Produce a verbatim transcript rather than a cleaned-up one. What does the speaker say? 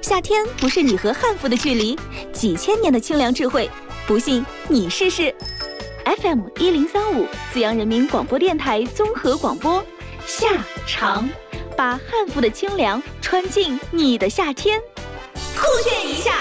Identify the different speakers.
Speaker 1: 夏天不是你和汉服的距离，几千年的清凉智慧，不信你试试。F M 一零三五，资阳人民广播电台综合广播，夏长，把汉服的清凉穿进你的夏天，酷炫一下。